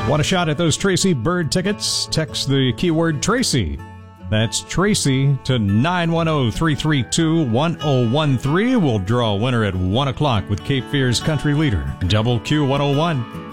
Want a shot at those Tracy Bird tickets? Text the keyword Tracy. That's Tracy to 910-332-1013. We'll draw a winner at 1 o'clock with Cape Fear's country leader, Double Q 101.